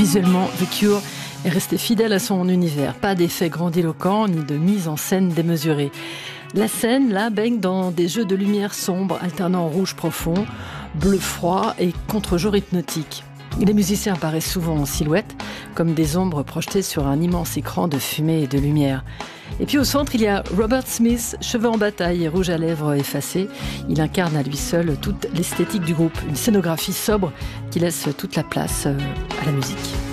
Visuellement, The Cure est resté fidèle à son univers. Pas d'effets grandiloquents ni de mise en scène démesurée. La scène, là, baigne dans des jeux de lumière sombres, alternant rouge profond, bleu froid et contre-jour hypnotique. Les musiciens apparaissent souvent en silhouette, comme des ombres projetées sur un immense écran de fumée et de lumière. Et puis au centre, il y a Robert Smith, cheveux en bataille et rouge à lèvres effacé. Il incarne à lui seul toute l'esthétique du groupe, une scénographie sobre qui laisse toute la place à la musique.